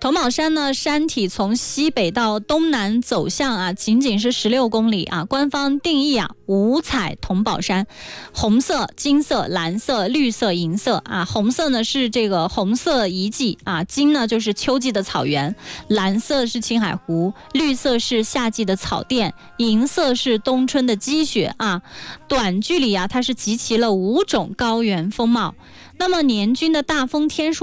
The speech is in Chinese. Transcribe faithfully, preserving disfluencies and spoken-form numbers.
桐宝山呢，山体从西北到东南走向啊，仅仅是十六公里啊。官方定义啊，五彩桐宝山，红色、金色、蓝色、绿色、银色啊。红色呢是这个红色遗迹啊，金呢就是秋季的草原，蓝色是青海湖，绿色是夏季的草甸，银色是冬春的积雪啊。短距离啊，它是集齐了五种高原风貌。那么年均的大风天数